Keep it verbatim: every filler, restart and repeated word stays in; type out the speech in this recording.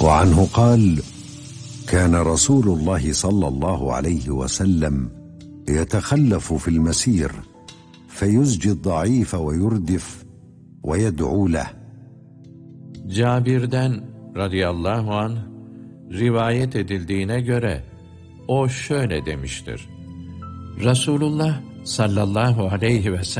وعنه قال: كان رسول الله صلى الله عليه وسلم يتخلف في المسير فيزجي الضعيف ويردف ويدعو له. Cabir'den radıyallahu anh rivayet edildiğine göre o şöyle demiştir: Resulullah sallallahu aleyhi ve sellem